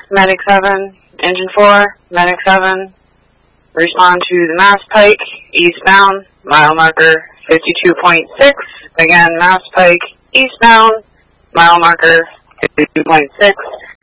Medic 7, Engine 4, Medic 7, respond to the Mass Pike, eastbound, mile marker 52.6. Again, Mass Pike, eastbound, mile marker 52.6.